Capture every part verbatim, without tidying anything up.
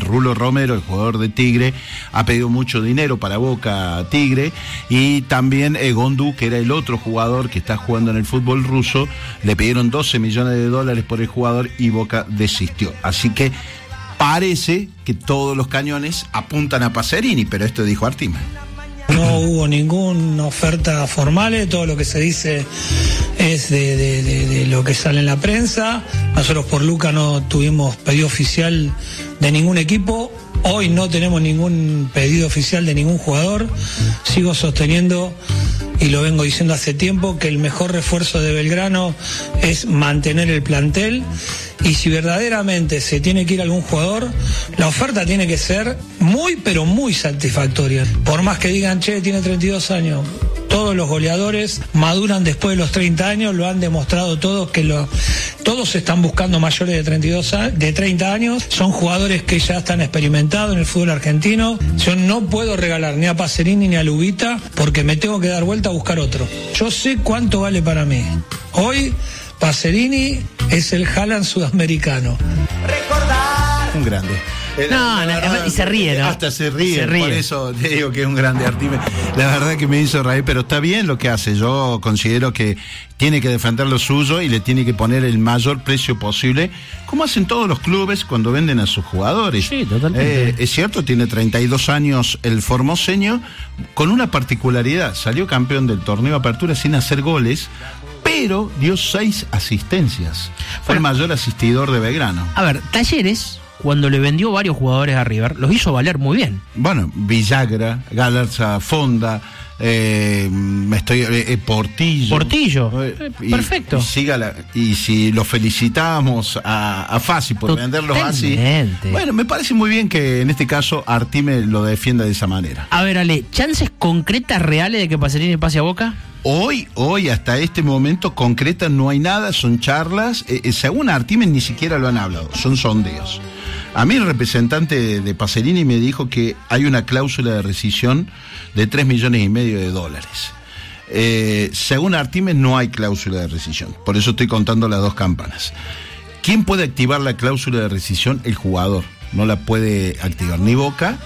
Rulo Romero, el jugador de Tigre, ha pedido mucho dinero para Boca Tigre, y también eh, Gondú, que era el otro jugador que está jugando en el fútbol ruso, le pidieron doce millones de dólares por el jugador y Boca desistió. Así que parece que todos los cañones apuntan a Pacerini, pero esto dijo Artime. No hubo ninguna oferta formal, todo lo que se dice es de, de, de, de lo que sale en la prensa. Nosotros por Luca no tuvimos pedido oficial de ningún equipo. Hoy no tenemos ningún pedido oficial de ningún jugador. Sigo sosteniendo, y lo vengo diciendo hace tiempo, que el mejor refuerzo de Belgrano es mantener el plantel. Y si verdaderamente se tiene que ir algún jugador, la oferta tiene que ser muy, pero muy satisfactoria. Por más que digan, che, tiene treinta y dos años, todos los goleadores maduran después de los treinta años, lo han demostrado todos, que lo, todos están buscando mayores de treinta y dos, de treinta años, son jugadores que ya están experimentados en el fútbol argentino. Yo no puedo regalar ni a Pacerini ni a Lubita, porque me tengo que dar vuelta a buscar otro. Yo sé cuánto vale para mí. Hoy Pacerini es el Haaland sudamericano. Un grande. No, no, verdad, y se ríe, ¿no? Hasta se ríe, se ríe, por eso te digo que es un grande Artime. La verdad que me hizo reír, pero está bien lo que hace. Yo considero que tiene que defender lo suyo y le tiene que poner el mayor precio posible, como hacen todos los clubes cuando venden a sus jugadores. Sí, totalmente. Eh, es cierto, tiene treinta y dos años el formoseño, con una particularidad: salió campeón del torneo Apertura sin hacer goles, pero dio seis asistencias. Fue bueno, el mayor asistidor de Belgrano. A ver, Talleres, cuando le vendió varios jugadores a River, los hizo valer muy bien. Bueno, Villagra, Galarza, Fonda, eh, me estoy eh, Portillo. Portillo, eh, y, perfecto. Y, sígala, y si lo felicitamos a, a Fassi por Totalmente. venderlos así. Bueno, me parece muy bien que en este caso Artime lo defienda de esa manera. A ver, Ale, ¿chances concretas reales de que Pacerini pase a Boca? Hoy, hoy, hasta este momento, concretas no hay nada, son charlas. Eh, según Artime ni siquiera lo han hablado, son sondeos. A mí el representante de, de Pacerini me dijo que hay una cláusula de rescisión de tres millones y medio de dólares. Eh, según Artime no hay cláusula de rescisión, por eso estoy contando las dos campanas. ¿Quién puede activar la cláusula de rescisión? El jugador. No la puede activar ni Boca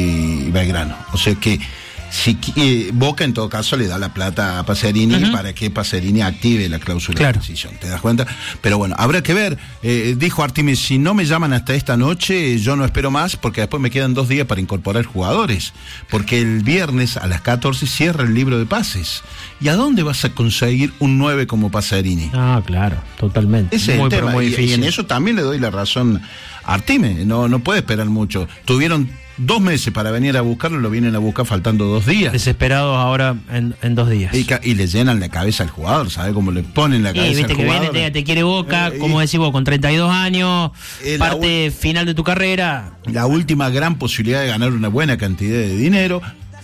ni Belgrano. O sea que si eh, Boca en todo caso le da la plata a Pacerini uh-huh. para que Pacerini active la cláusula claro. de rescisión, ¿te das cuenta? Pero bueno, habrá que ver. Eh, dijo Artime, si no me llaman hasta esta noche, yo no espero más, porque después me quedan dos días para incorporar jugadores, porque el viernes a las catorce cierra el libro de pases. ¿Y a dónde vas a conseguir un nueve como Pacerini? Ah, claro, totalmente. Ese es muy, el tema, muy y, difícil. y en eso también le doy la razón a Artime, no, no puede esperar mucho. Tuvieron dos meses para venir a buscarlo, lo vienen a buscar faltando dos días. Desesperados ahora en, en dos días. Y, y le llenan la cabeza al jugador, ¿sabes? Cómo le ponen la cabeza sí, viste al que jugador. Viene, te, te quiere Boca, eh, como decís vos, con treinta y dos años, parte u- final de tu carrera. La última gran posibilidad de ganar una buena cantidad de dinero.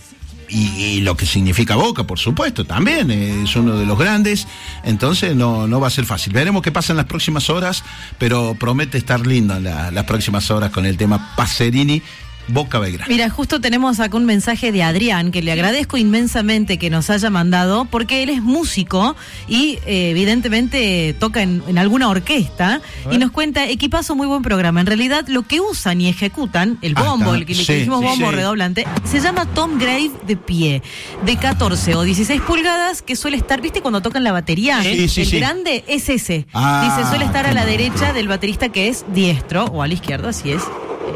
Y, y lo que significa Boca, por supuesto, también es uno de los grandes. Entonces no, no va a ser fácil. Veremos qué pasa en las próximas horas, pero promete estar lindo la, las próximas horas con el tema Pacerini Boca Belgrano. Mira, justo tenemos acá un mensaje de Adrián, que le agradezco inmensamente que nos haya mandado, porque él es músico y eh, evidentemente toca en, en alguna orquesta, y nos cuenta, equipazo, muy buen programa. En realidad lo que usan y ejecutan, el bombo, ah, el que, sí, le dijimos sí, bombo sí. redoblante, se llama Tom Grave de pie, de catorce o dieciséis pulgadas, que suele estar, ¿viste cuando tocan la batería? Sí, sí, el sí. grande es ese. Ah, Dice, suele estar a la derecha del baterista, que es diestro, o a la izquierda, así es.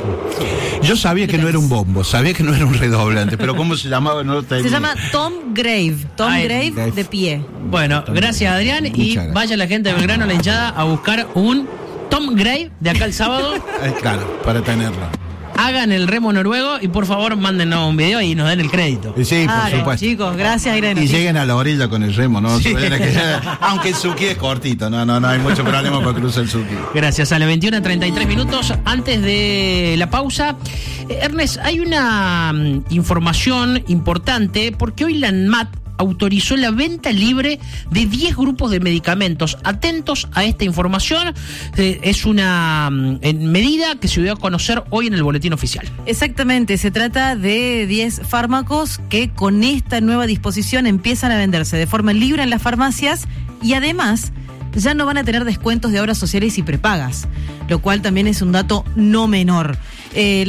Yo sabía que no era un bombo, sabía que no era un redoblante, pero ¿cómo se llamaba? No tenía. Se llama Tom Grave, Tom Ay, Grave, Grave de pie. Bueno, gracias Adrián, y gracias. Vaya la gente de Belgrano, la hinchada, a buscar un Tom Grave de acá el sábado. Eh, claro, para tenerlo. Hagan el remo noruego y por favor mándenos un video y nos den el crédito. Sí, por Dale, supuesto. chicos, gracias Irene. Y lleguen a la orilla con el remo, ¿no? Sí. Aunque el Suki es cortito, no, no, no hay mucho problema para cruzar el Suki. Gracias, a las veintiuna treinta y tres minutos. Antes de la pausa, eh, Ernest, hay una um, información importante, porque hoy la ANMAT autorizó la venta libre de diez grupos de medicamentos. Atentos a esta información, eh, es una eh, medida que se dio a conocer hoy en el boletín oficial. Exactamente, se trata de diez fármacos que con esta nueva disposición empiezan a venderse de forma libre en las farmacias, y además ya no van a tener descuentos de obras sociales y prepagas, lo cual también es un dato no menor. Eh,